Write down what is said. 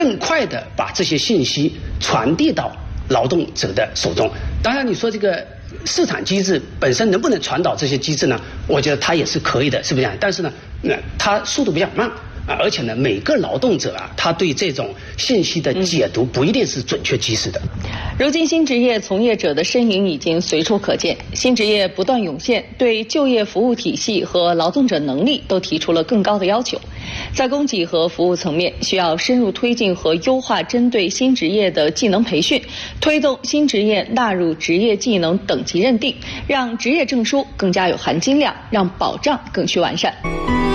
更快的把这些信息传递到劳动者的手中。当然，你说这个市场机制本身能不能传导这些机制呢？我觉得它也是可以的，是不是这样？但是呢，它速度比较慢而且呢，每个劳动者他对这种信息的解读不一定是准确及时的。 如今新职业从业者的身影已经随处可见，新职业不断涌现，对就业服务体系和劳动者能力都提出了更高的要求。在供给和服务层面，需要深入推进和优化针对新职业的技能培训，推动新职业纳入职业技能等级认定，让职业证书更加有含金量，让保障更趋完善。